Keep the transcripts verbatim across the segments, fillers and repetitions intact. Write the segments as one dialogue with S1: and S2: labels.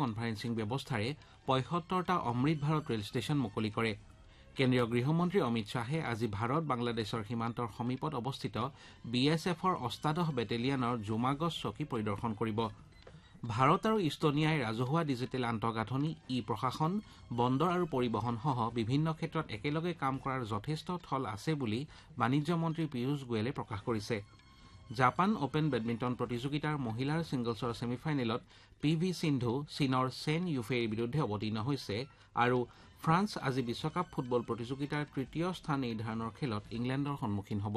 S1: Conferencing ব্যৱস্থাৰে পঁয়সত্তৰটা অমৃত Bharat rail station মুকলি কৰে। কেন্দ্ৰীয় গৃহমন্ত্ৰী অমিত শ্বাহে আজি ভাৰত বাংলাদেশৰ সীমান্তৰ সমীপত অৱস্থিত বি এছ এফৰ অষ্টাদশ বেটেলিয়নৰ জুমাগছ চকী পৰিদৰ্শন কৰিব। ভাৰত আৰু ইষ্টনিয়াই ৰাজহুৱা ডিজিটেল আন্তঃগাঁথনি, ই প্ৰশাসন, বন্দৰ আৰু পৰিবহণসহ বিভিন্ন ক্ষেত্ৰত একেলগে কাম কৰাৰ যথেষ্ট থল আছে বুলি বাণিজ্য মন্ত্ৰী পীয়ূষ গোৱেলে প্ৰকাশ কৰিছে। জাপান অপেন বেডমিণ্টন প্ৰতিযোগিতাৰ মহিলাৰ ছিংগলছৰ ছেমিফাইনেলত পি ভি সিন্ধু চীনৰ চেন ইউফেইৰ বিৰুদ্ধে অৱতীৰ্ণ হৈছে আৰু ফ্ৰান্স আজি বিশ্বকাপ ফুটবল প্ৰতিযোগিতাৰ তৃতীয় স্থান নিৰ্ধাৰণৰ খেলত ইংলেণ্ডৰ সন্মুখীন হ'ব।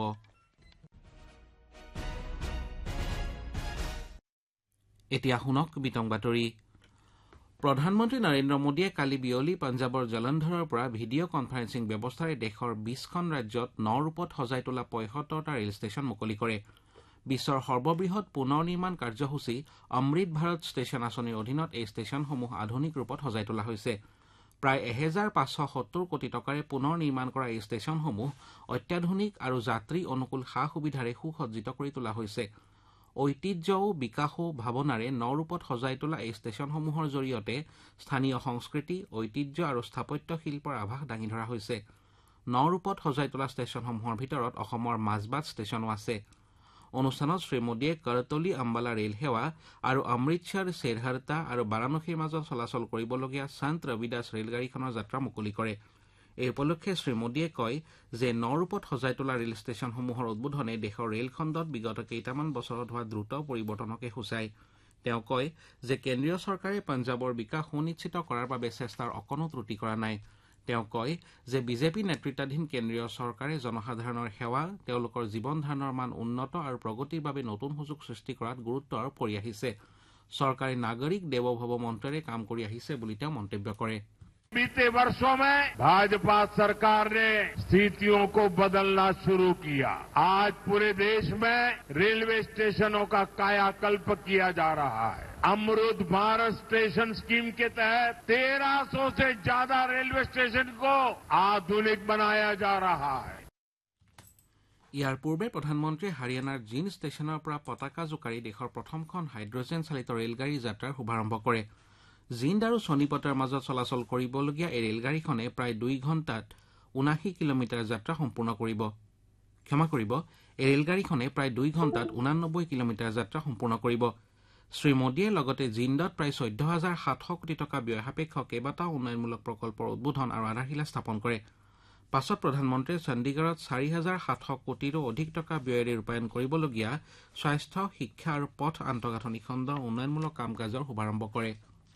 S1: এতিয়া শুনক বিতং বাতৰি। প্ৰধানমন্ত্ৰী নৰেন্দ্ৰ মোদীয়ে কালি বিয়লি পঞ্জাৱৰ জলন্ধৰৰ পৰা ভিডিঅ' কনফাৰেন্সিং ব্যৱস্থাৰে দেশৰ বিছখন ৰাজ্যত ন ৰূপত সজাই তোলা পঁয়সত্তৰটা ৰেল ষ্টেচন মুকলি কৰে। বিশ্বৰ সৰ্ববৃহৎ পুনৰ নিৰ্মাণ কাৰ্যসূচী অমৃত ভাৰত ষ্টেচন আঁচনিৰ অধীনত এই ষ্টেচনসমূহ আধুনিক ৰূপত সজাই তোলা হৈছে। প্ৰায় এহেজাৰ পাঁচশ সত্তৰ কোটি টকাৰে পুনৰ নিৰ্মাণ কৰা এই ষ্টেচনসমূহ অত্যাধুনিক আৰু যাত্ৰী অনুকূল সা সুবিধাৰে সুসজ্জিত কৰি তোলা হৈছে। ঐতিহ্য ও বিকাশ ভাৱনাৰে ন ৰূপত সজাই তোলা এই ষ্টেচনসমূহৰ জৰিয়তে স্থানীয় সংস্কৃতি, ঐতিহ্য আৰু স্থাপত্য শিল্পৰ আভাস দাঙি ধৰা হৈছে। ন ৰূপত সজাই তোলা ষ্টেচনসমূহৰ ভিতৰত অসমৰ মাজবাট ষ্টেচনো আছে। অনুষ্ঠানত শ্ৰীমোদীয়ে কৰতলি আম্বালা ৰেল সেৱা আৰু অমৃতসৰ শেৰহৰতা আৰু বাৰাণসীৰ মাজত চলাচল কৰিবলগীয়া সন্ত ৰবিদাস ৰেলগাড়ীখনৰ যাত্ৰা মুকলি কৰে। এই উপলক্ষে শ্ৰীমোদীয়ে কয় যে ন ৰূপত সজাই তোলা ৰেল ষ্টেচনসমূহৰ উদ্বোধনে দেশৰ ৰেলখণ্ডত বিগত কেইটামান বছৰত হোৱা দ্ৰুত পৰিৱৰ্তনকে সূচায়। তেওঁ কয় যে কেন্দ্ৰীয় চৰকাৰে পঞ্জাৱৰ বিকাশ সুনিশ্চিত কৰাৰ বাবে চেষ্টাৰ অকণো ত্ৰুটি কৰা নাই। তেওঁ কয় যে বিজেপি নেতৃত্বাধীন কেন্দ্ৰীয় চৰকাৰে জনসাধাৰণৰ সেৱা, তেওঁলোকৰ জীৱন ধাৰণৰ মান উন্নত আৰু প্ৰগতিৰ বাবে নতুন সুযোগ সৃষ্টি কৰাত গুৰুত্ব আৰোপ কৰি আহিছে। চৰকাৰে নাগৰিক দেৱভৱ মন্ত্ৰেৰে কাম কৰি আহিছে বুলি তেওঁ মন্তব্য কৰে।
S2: बीते वर्षों में भाजपा सरकार ने स्थितियों को बदलना शुरू किया। आज पूरे देश में रेलवे स्टेशनों का कायाकल्प किया जा रहा है। अमृत भारत स्टेशन स्कीम के तहत तेरह सौ से ज्यादा रेलवे स्टेशन को आधुनिक बनाया जा रहा है।
S1: ইয়াৰ পূৰ্বে প্ৰধানমন্ত্ৰীয়ে হাৰিয়ানাৰ জিন ষ্টেচনৰ পৰা পতাকা জোকাৰি দেশৰ প্ৰথমখন হাইড্ৰজেন চালিত ৰেলগাড়ী যাত্ৰাৰ শুভাৰম্ভ কৰে। জিন্দ আৰু ছনিপটৰ মাজত চলাচল কৰিবলগীয়া এই ৰেলগাড়ীখনে প্ৰায় দুই ঘণ্টাত ঊনাশী কিলোমিটাৰ যাত্ৰা সম্পূৰ্ণ কৰিব। ক্ষমা কৰিব এই ৰেলগাড়ীখনে প্ৰায় দুই ঘণ্টাত ঊনানব্বৈ কিলোমিটাৰ যাত্ৰা সম্পূৰ্ণ কৰিব। শ্ৰীমোদীয়ে লগতে জিন্দত প্ৰায় চৈধ্য হাজাৰ সাতশ কোটি টকা ব্যয় সাপেক্ষ কেইবাটাও উন্নয়নমূলক প্ৰকল্পৰ উদ্বোধন আৰু আধাৰশিলা স্থাপন কৰে। পাছত প্ৰধানমন্ত্ৰীয়ে চণ্ডীগড়ত চাৰি হাজাৰ সাতশ কোটিৰো অধিক টকা ব্যয়েৰে ৰূপায়ণ কৰিবলগীয়া স্বাস্থ্য, শিক্ষা আৰু পথ আন্তঃগাঁথনি খণ্ডৰ উন্নয়নমূলক কাম কাজৰ শুভাৰম্ভ কৰে।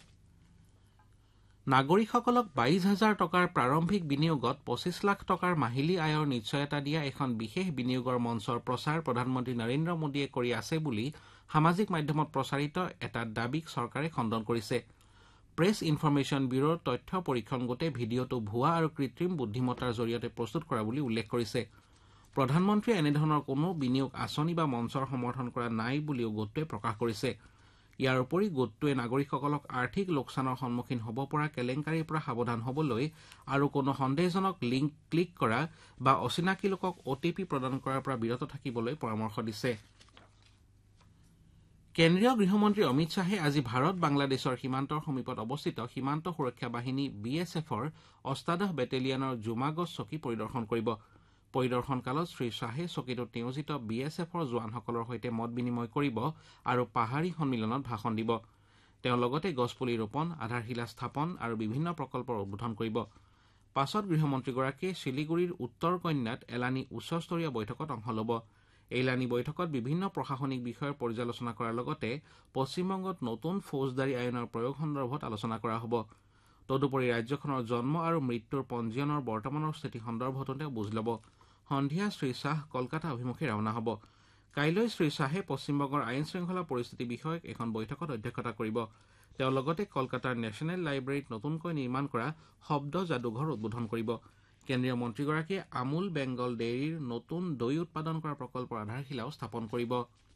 S1: নাগৰিকসকলক বাইশ হাজাৰ টকাৰ প্ৰাৰম্ভিক বিনিয়োগত পঁচিছ লাখ টকাৰ মাহিলী আয়ৰ নিশ্চয়তা দিয়া এখন বিশেষ বিনিয়োগৰ মঞ্চৰ প্ৰচাৰ প্ৰধানমন্ত্ৰী নৰেন্দ্ৰ মোদীয়ে কৰি আছে বুলি সামাজিক মাধ্যমত প্ৰচাৰিত এটা দাবীক চৰকাৰে খণ্ডন কৰিছে। প্ৰেছ ইনফৰমেশ্যন ব্যুৰোৰ তথ্য পৰীক্ষণ গোটে ভিডিঅ'টো ভুৱা আৰু কৃত্ৰিম বুদ্ধিমত্তাৰ জৰিয়তে প্ৰস্তুত কৰা বুলি উল্লেখ কৰিছে। প্ৰধানমন্ত্ৰীয়ে এনেধৰণৰ কোনো বিনিয়োগ আঁচনি বা মঞ্চৰ সমৰ্থন কৰা নাই বুলিও গোটটোৱে প্ৰকাশ কৰিছে। ইয়াৰ উপৰি গোটটোৱে নাগৰিকসকলক আৰ্থিক লোকচানৰ সন্মুখীন হ'ব পৰা কেলেংকাৰীৰ পৰা সাৱধান হ'বলৈ আৰু কোনো সন্দেহজনক লিংক ক্লিক কৰা বা অচিনাকি লোকক অ' টি পি প্ৰদান কৰাৰ পৰা বিৰত থাকিবলৈ পৰামৰ্শ দিছে। কেন্দ্ৰীয় গৃহমন্ত্ৰী অমিত শ্বাহে আজি ভাৰত বাংলাদেশৰ সীমান্তৰ সমীপত অৱস্থিত সীমান্ত সুৰক্ষা বাহিনী বি এছ এফৰ অষ্টাদশ বেটেলিয়নৰ জুমাগছ চকী পৰিদৰ্শন কৰিব। পৰিদৰ্শন কালত শ্ৰীশ্বাহে চকীটোত নিয়োজিত বি এছ এফৰ জোৱানসকলৰ সৈতে মত বিনিময় কৰিব আৰু পাহাৰী সন্মিলনত ভাষণ দিব। তেওঁ লগতে গছপুলি ৰোপণ, আধাৰশিলা স্থাপন আৰু বিভিন্ন প্ৰকল্পৰ উদ্বোধন কৰিব। পাছত গৃহমন্ত্ৰীগৰাকীয়ে শিলিগুৰিৰ উত্তৰ কন্যাত এলানি উচ্চস্তৰীয় বৈঠকত অংশ ল'ব। এলানি বৈঠকত বিভিন্ন প্ৰশাসনিক বিষয়ৰ পৰ্যালোচনা কৰাৰ লগতে পশ্চিমবংগত নতুন ফৌজদাৰী আইনৰ প্ৰয়োগ সন্দৰ্ভত আলোচনা কৰা হ'ব। তদুপৰি ৰাজ্যখনৰ জন্ম আৰু মৃত্যুৰ পঞ্জীয়নৰ বৰ্তমানৰ স্থিতি সন্দৰ্ভতো তেওঁ বুজ ল'ব। সন্ধিয়া শ্ৰীশ্বাহ কলকাতা অভিমুখে ৰাওনা হ'ব। কাইলৈ শ্ৰীশ্বাহে পশ্চিমবংগৰ আইন শৃংখলা পৰিস্থিতি বিষয়ক এখন বৈঠকত অধ্যক্ষতা কৰিব। তেওঁ লগতে কলকাতাৰ নেশ্যনেল লাইব্ৰেৰীত নতুনকৈ নিৰ্মাণ কৰা শব্দ যাদুঘৰ উদ্বোধন কৰিব। কেন্দ্ৰীয় মন্ত্ৰীগৰাকীয়ে আমুল বেংগল ডেইৰীৰ নতুন দৈ উৎপাদন কৰা প্ৰকল্পৰ আধাৰশিলাও স্থাপন কৰিব।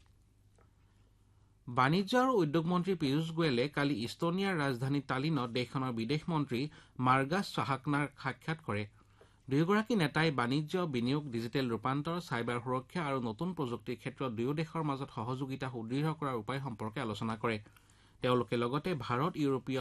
S1: বাণিজ্য আৰু উদ্যোগ মন্ত্ৰী পীয়ূষ গোৱেলে কালি ইষ্টনিয়াৰ ৰাজধানী তালিনত দেশখনৰ বিদেশ মন্ত্ৰী মাৰ্গাছ চাহাকনাক সাক্ষাৎ কৰে। দুয়োগৰাকী নেতাই বাণিজ্য, বিনিয়োগ, ডিজিটেল ৰূপান্তৰ, চাইবাৰ সুৰক্ষা আৰু নতুন প্ৰযুক্তিৰ ক্ষেত্ৰত দুয়ো দেশৰ মাজত সহযোগিতা সুদৃঢ় কৰাৰ উপায় সম্পৰ্কে আলোচনা কৰে। তেওঁলোকে লগতে ভাৰত ইউৰোপীয়